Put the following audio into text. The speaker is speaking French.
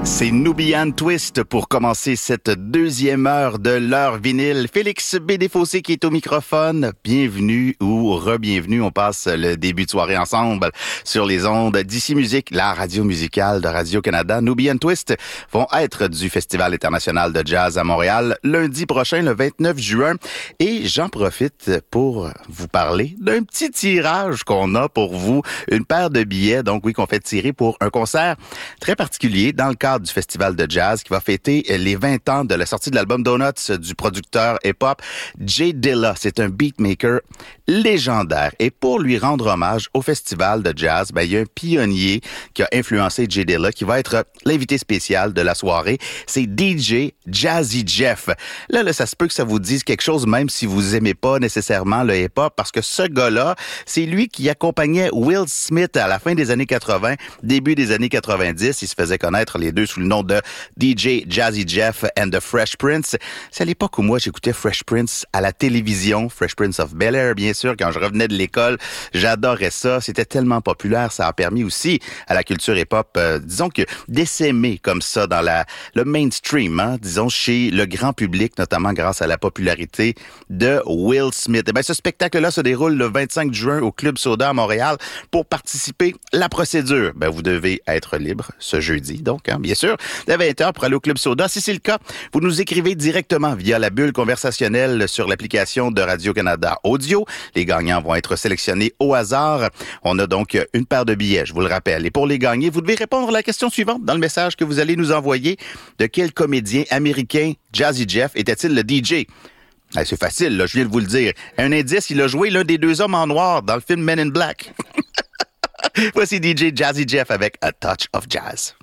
C'est Nubian Twist pour commencer cette deuxième heure de l'heure vinyle. Félix B. Desfossés qui est au microphone. Bienvenue ou re-bienvenue. On passe le début de soirée ensemble sur les ondes d'Ici Musique, la radio musicale de Radio-Canada. Nubian Twist vont être du Festival international de jazz à Montréal lundi prochain, le 29 juin. Et j'en profite pour vous parler d'un petit tirage qu'on a pour vous. Une paire de billets, donc oui, qu'on fait tirer pour un concert très particulier dans le cadre du Festival de jazz qui va fêter les 20 ans de la sortie de l'album Donuts du producteur hip-hop Jay Dilla. C'est un beatmaker légendaire. Et pour lui rendre hommage au Festival de jazz, il y a un pionnier qui a influencé Jay Dilla qui va être l'invité spécial de la soirée. C'est DJ Jazzy Jeff. Là, ça se peut que ça vous dise quelque chose même si vous aimez pas nécessairement le hip-hop parce que ce gars-là, c'est lui qui accompagnait Will Smith à la fin des années 80, début des années 90. Il se faisait connaître les deux sous le nom de DJ Jazzy Jeff and the Fresh Prince. C'est à l'époque où moi, j'écoutais Fresh Prince à la télévision, Fresh Prince of Bel-Air, bien sûr, quand je revenais de l'école. J'adorais ça. C'était tellement populaire. Ça a permis aussi à la culture hip-hop, disons que d'essaimer comme ça dans le mainstream, disons, chez le grand public, notamment grâce à la popularité de Will Smith. Et ce spectacle-là se déroule le 25 juin au Club Soda à Montréal. Pour participer, la procédure, vous devez être libre ce jeudi, donc, bien sûr, dès 20h pour aller au Club Soda. Si c'est le cas, vous nous écrivez directement via la bulle conversationnelle sur l'application de Radio-Canada Audio. Les gagnants vont être sélectionnés au hasard. On a donc une paire de billets, je vous le rappelle. Et pour les gagner, vous devez répondre à la question suivante dans le message que vous allez nous envoyer. De quel comédien américain Jazzy Jeff était-il le DJ? C'est facile, là, je viens de vous le dire. Un indice, il a joué l'un des deux hommes en noir dans le film Men in Black. Voici DJ Jazzy Jeff avec A Touch of Jazz.